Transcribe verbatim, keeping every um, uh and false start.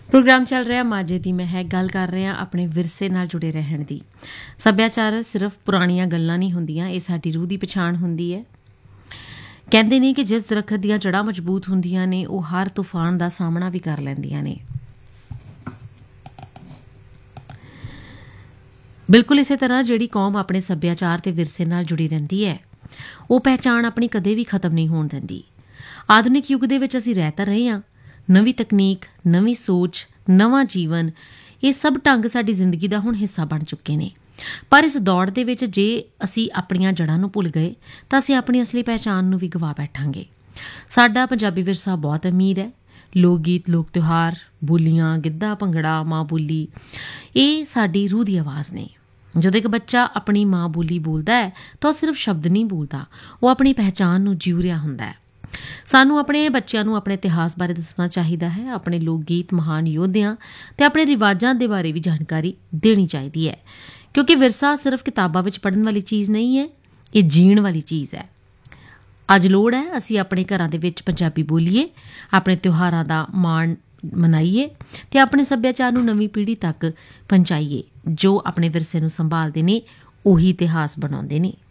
Programme ਚੱਲ ਰਿਹਾ ਮਾਝੇ ਦੀ ਮਹਿਕ। ਗੱਲ ਕਰ ਰਹੇ ਹਾਂ ਆਪਣੇ ਵਿਰਸੇ ਨਾਲ ਜੁੜੇ ਰਹਿਣ ਦੀ। ਸੱਭਿਆਚਾਰ ਸਿਰਫ ਪੁਰਾਣੀਆਂ ਗੱਲਾਂ ਨਹੀਂ ਹੁੰਦੀਆਂ, ਇਹ ਸਾਡੀ ਰੂਹ ਦੀ ਪਛਾਣ ਹੁੰਦੀ ਹੈ। ਕਹਿੰਦੇ ਨੇ ਕਿ ਜਿਸ ਦਰੱਖਤ ਦੀਆਂ ਜੜ੍ਹਾਂ ਮਜ਼ਬੂਤ ਹੁੰਦੀਆਂ ਨੇ ਉਹ ਹਰ ਤੂਫਾਨ ਦਾ ਸਾਹਮਣਾ ਵੀ ਕਰ ਲੈਂਦੀਆਂ ਨੇ। ਬਿਲਕੁਲ ਇਸੇ ਤਰ੍ਹਾਂ ਜਿਹੜੀ ਕੌਮ ਆਪਣੇ ਸੱਭਿਆਚਾਰ ਤੇ ਵਿਰਸੇ ਨਾਲ ਜੁੜੀ ਰਹਿੰਦੀ ਹੈ ਉਹ ਪਹਿਚਾਣ ਆਪਣੀ ਕਦੇ ਵੀ ਖਤਮ ਨਹੀਂ ਹੋਣ ਦਿੰਦੀ। ਆਧੁਨਿਕ ਯੁੱਗ ਦੇ ਵਿੱਚ ਅਸੀਂ ਰਹਿ ਤਾਂ ਰਹੇ ਹਾਂ, ਨਵੀਂ ਤਕਨੀਕ, ਨਵੀਂ ਸੋਚ, ਨਵਾਂ ਜੀਵਨ, ਇਹ ਸਭ ਢੰਗ ਸਾਡੀ ਜ਼ਿੰਦਗੀ ਦਾ ਹੁਣ ਹਿੱਸਾ ਬਣ ਚੁੱਕੇ ਨੇ। ਪਰ ਇਸ ਦੌੜ ਦੇ ਵਿੱਚ ਜੇ ਅਸੀਂ ਆਪਣੀਆਂ ਜੜ੍ਹਾਂ ਨੂੰ ਭੁੱਲ ਗਏ ਤਾਂ ਅਸੀਂ ਆਪਣੀ ਅਸਲੀ ਪਹਿਚਾਣ ਨੂੰ ਵੀ ਗਵਾ ਬੈਠਾਂਗੇ। ਸਾਡਾ ਪੰਜਾਬੀ ਵਿਰਸਾ ਬਹੁਤ ਅਮੀਰ ਹੈ। ਲੋਕ ਗੀਤ, ਲੋਕ ਤਿਉਹਾਰ, ਬੋਲੀਆਂ, ਗਿੱਧਾ, ਭੰਗੜਾ, ਮਾਂ ਬੋਲੀ, ਇਹ ਸਾਡੀ ਰੂਹ ਦੀ ਆਵਾਜ਼ ਨੇ। ਜਦੋਂ ਇੱਕ ਬੱਚਾ ਆਪਣੀ ਮਾਂ ਬੋਲੀ ਬੋਲਦਾ ਹੈ ਤਾਂ ਉਹ ਸਿਰਫ ਸ਼ਬਦ ਨਹੀਂ ਬੋਲਦਾ, ਉਹ ਆਪਣੀ ਪਹਿਚਾਣ ਨੂੰ ਜਿਉ ਰਿਹਾ ਹੁੰਦਾ ਹੈ। ਸਾਨੂੰ ਆਪਣੇ ਬੱਚਿਆਂ ਨੂੰ ਆਪਣੇ ਇਤਿਹਾਸ ਬਾਰੇ ਦੱਸਣਾ ਚਾਹੀਦਾ ਹੈ, ਆਪਣੇ ਲੋਕ ਗੀਤ, ਮਹਾਨ ਯੋਧਿਆਂ ਤੇ ਆਪਣੇ ਰਿਵਾਜਾਂ ਦੇ ਬਾਰੇ ਵੀ ਜਾਣਕਾਰੀ ਦੇਣੀ ਚਾਹੀਦੀ ਹੈ, ਕਿਉਂਕਿ ਵਿਰਸਾ ਸਿਰਫ ਕਿਤਾਬਾਂ ਵਿੱਚ ਪੜ੍ਹਨ ਵਾਲੀ ਚੀਜ਼ ਨਹੀਂ ਹੈ, ਇਹ ਜੀਣ ਵਾਲੀ ਚੀਜ਼ ਹੈ। ਅੱਜ ਲੋੜ ਹੈ ਅਸੀਂ ਆਪਣੇ ਘਰਾਂ ਦੇ ਵਿੱਚ ਪੰਜਾਬੀ ਬੋਲੀਏ, ਆਪਣੇ ਤਿਉਹਾਰਾਂ ਦਾ ਮਾਣ ਮਨਾਈਏ ਤੇ ਆਪਣੇ ਸੱਭਿਆਚਾਰ ਨੂੰ ਨਵੀਂ ਪੀੜ੍ਹੀ ਤੱਕ ਪਹੁੰਚਾਈਏ। ਜੋ ਆਪਣੇ ਵਿਰਸੇ ਨੂੰ ਸੰਭਾਲਦੇ ਨੇ ਉਹੀ ਇਤਿਹਾਸ ਬਣਾਉਂਦੇ ਨੇ।